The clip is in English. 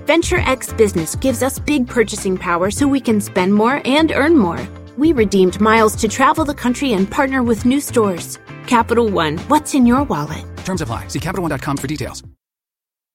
Venture X Business gives us big purchasing power so we can spend more and earn more. We redeemed miles to travel the country and partner with new stores. Capital One, what's in your wallet? Terms apply. See CapitalOne.com for details.